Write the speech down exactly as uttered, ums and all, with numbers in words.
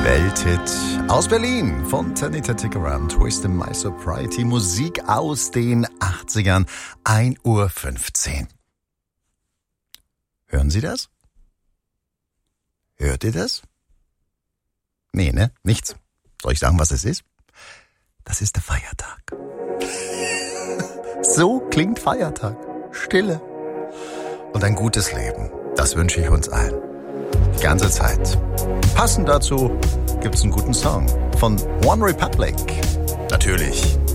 Welthit aus Berlin von Tanita Tikaram, Twist in My Sobriety, Musik aus den achtzigern, ein Uhr fünfzehn. Hören Sie das? Hört ihr das? Nee, ne? Nichts. Soll ich sagen, was es ist? Das ist der Feiertag. So klingt Feiertag. Stille. Und ein gutes Leben. Das wünsche ich uns allen. Die ganze Zeit. Passend dazu gibt's einen guten Song von One Republic. Natürlich